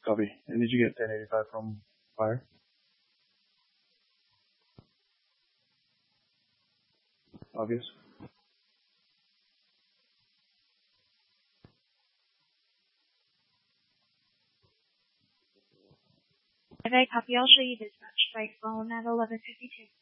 Copy. And did you get 1085 from Fire? Obvious. Okay, copy. I'll show you dispatch by phone at 11:52.